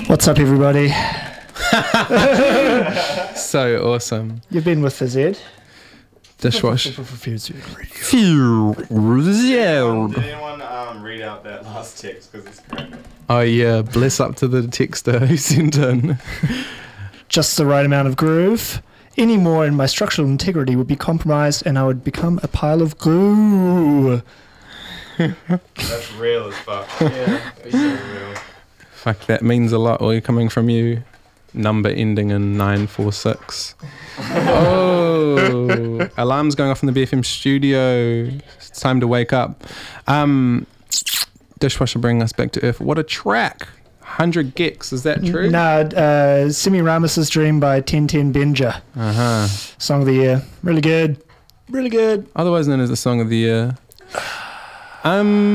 What's up, everybody? So awesome. You've been with the Z. Dishwash. Did anyone read out that last text? Because it's great. Oh yeah, bless up to the texter who sent in. Just the right amount of groove. Any more and my structural integrity would be compromised and I would become a pile of glue. That's real as fuck. Yeah, it's so real. Fuck, that means a lot. All coming from you. Number ending in 946. Oh, alarm's going off in the BFM studio. It's time to wake up. Dishwasher bringing us back to earth. What a track. 100 gex, is that true? Nah, Semiramis' Dream by 1010 Benja. Uh-huh. Song of the year. Really good. Really good. Otherwise known as the song of the year.